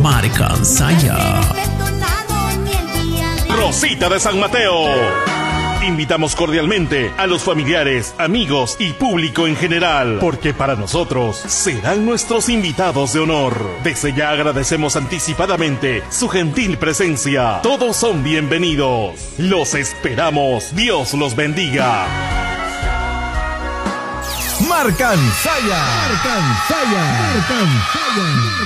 Marcansaya. Rosita de San Mateo. Invitamos cordialmente a los familiares, amigos y público en general, porque para nosotros serán nuestros invitados de honor. Desde ya agradecemos anticipadamente su gentil presencia. Todos son bienvenidos. Los esperamos. Dios los bendiga. Marcansaya.